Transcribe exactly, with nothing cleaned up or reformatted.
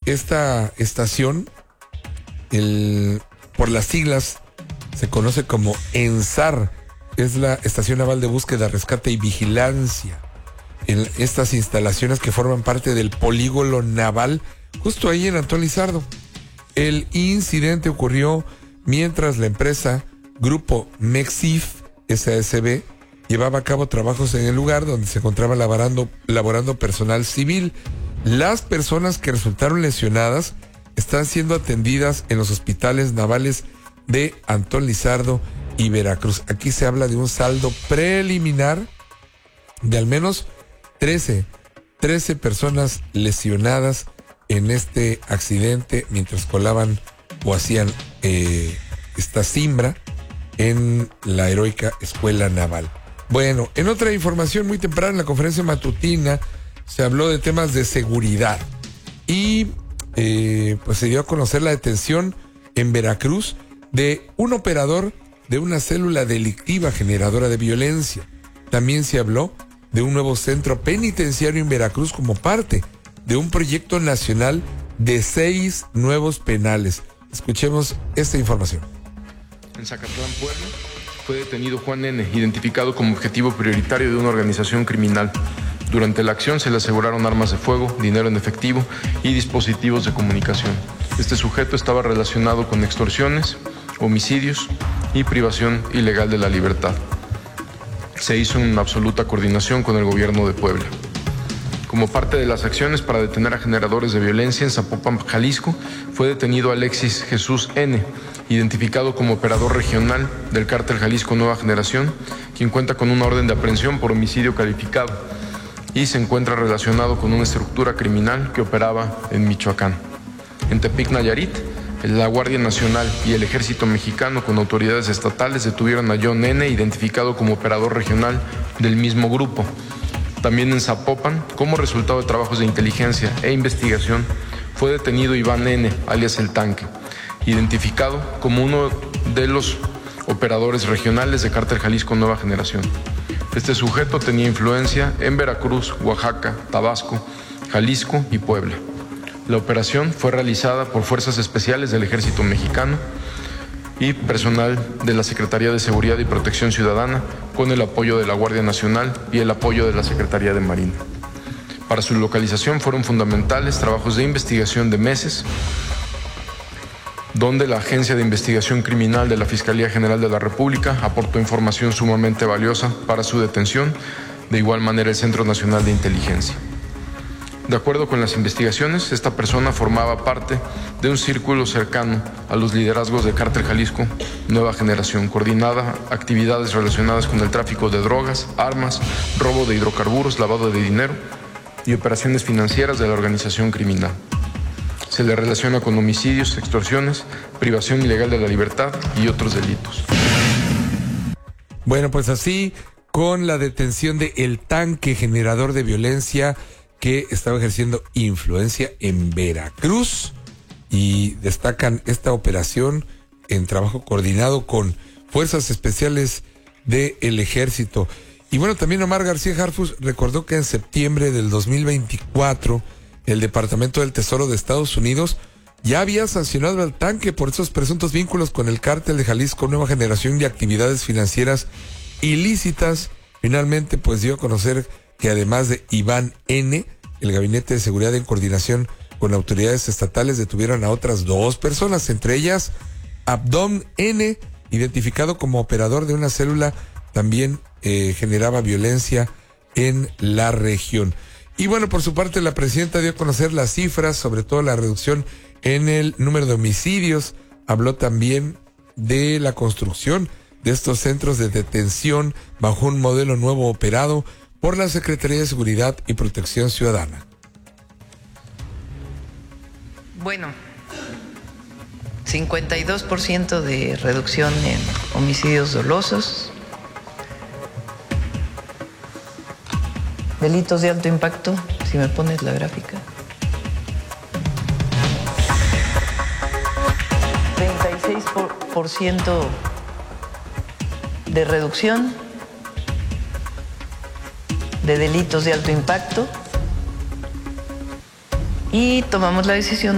esta estación, el, por las siglas, se conoce como ENSAR, es la Estación Naval de Búsqueda, Rescate y Vigilancia. En estas instalaciones que forman parte del polígono naval, justo ahí en Antón Lizardo. El incidente ocurrió mientras la empresa Grupo Mexif S A S B llevaba a cabo trabajos en el lugar donde se encontraba laborando, laborando personal civil. Las personas que resultaron lesionadas están siendo atendidas en los hospitales navales de Antón Lizardo y Veracruz. Aquí se habla de un saldo preliminar de al menos trece, trece personas lesionadas en este accidente mientras colaban o hacían eh, esta simbra en la heroica Escuela Naval. Bueno, en otra información muy temprana en la conferencia matutina se habló de temas de seguridad y eh, pues se dio a conocer la detención en Veracruz de un operador de una célula delictiva generadora de violencia. También se habló de un nuevo centro penitenciario en Veracruz como parte de un proyecto nacional de seis nuevos penales. Escuchemos esta información. En Zacatlán, Puebla, fue detenido Juan N., identificado como objetivo prioritario de una organización criminal. Durante la acción se le aseguraron armas de fuego, dinero en efectivo y dispositivos de comunicación. Este sujeto estaba relacionado con extorsiones, homicidios y privación ilegal de la libertad. Se hizo en absoluta coordinación con el gobierno de Puebla. Como parte de las acciones para detener a generadores de violencia en Zapopan, Jalisco, fue detenido Alexis Jesús N., identificado como operador regional del cártel Jalisco Nueva Generación, quien cuenta con una orden de aprehensión por homicidio calificado y se encuentra relacionado con una estructura criminal que operaba en Michoacán. En Tepic, Nayarit, la Guardia Nacional y el Ejército Mexicano con autoridades estatales detuvieron a John N., identificado como operador regional del mismo grupo. También en Zapopan, como resultado de trabajos de inteligencia e investigación, fue detenido Iván N., alias El Tanque, identificado como uno de los operadores regionales de Cártel Jalisco Nueva Generación. Este sujeto tenía influencia en Veracruz, Oaxaca, Tabasco, Jalisco y Puebla. La operación fue realizada por fuerzas especiales del Ejército Mexicano y personal de la Secretaría de Seguridad y Protección Ciudadana, con el apoyo de la Guardia Nacional y el apoyo de la Secretaría de Marina. Para su localización fueron fundamentales trabajos de investigación de meses, donde la Agencia de Investigación Criminal de la Fiscalía General de la República aportó información sumamente valiosa para su detención, de igual manera el Centro Nacional de Inteligencia. De acuerdo con las investigaciones, esta persona formaba parte de un círculo cercano a los liderazgos de Cártel Jalisco Nueva Generación, coordinada actividades relacionadas con el tráfico de drogas, armas, robo de hidrocarburos, lavado de dinero y operaciones financieras de la organización criminal. Se le relaciona con homicidios, extorsiones, privación ilegal de la libertad y otros delitos. Bueno, pues así, con la detención de El Tanque, generador de violencia que estaba ejerciendo influencia en Veracruz, y destacan esta operación en trabajo coordinado con fuerzas especiales del ejército. Y bueno, también Omar García Harfuch recordó que en septiembre del dos mil veinticuatro el Departamento del Tesoro de Estados Unidos ya había sancionado al Tanque por esos presuntos vínculos con el cártel de Jalisco Nueva Generación y actividades financieras ilícitas. Finalmente, pues dio a conocer que además de Iván N., el Gabinete de Seguridad en coordinación con autoridades estatales detuvieron a otras dos personas, entre ellas Abdón N., identificado como operador de una célula, también eh, generaba violencia en la región. Y bueno, por su parte, la presidenta dio a conocer las cifras, sobre todo la reducción en el número de homicidios. Habló también de la construcción de estos centros de detención bajo un modelo nuevo operado por la Secretaría de Seguridad y Protección Ciudadana. Bueno, cincuenta y dos por ciento de reducción en homicidios dolosos, delitos de alto impacto, si me pones la gráfica, treinta y seis por ciento de reducción de delitos de alto impacto, y tomamos la decisión